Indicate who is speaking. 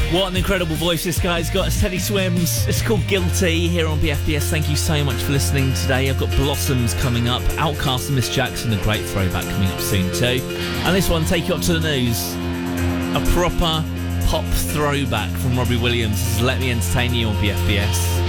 Speaker 1: What an incredible voice this guy's got. It's Teddy Swims. It's called Guilty here on BFBS. Thank you so much for listening today. I've got Blossoms coming up, Outcast and Miss Jackson, a great throwback coming up soon too. And this one, Take You Up to the News. A proper pop throwback from Robbie Williams. This is Let Me Entertain You on BFBS.